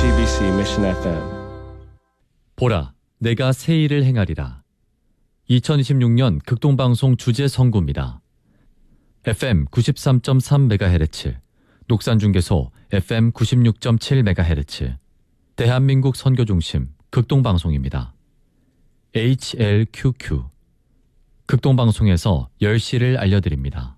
GBC Mission FM. 보라, 내가 새 일을 행하리라. 2026년 극동방송 주제 선구입니다. FM 93.3MHz, 녹산중계소 FM 96.7MHz, 대한민국 선교중심 극동방송입니다. HLQQ, 극동방송에서 10시를 알려드립니다.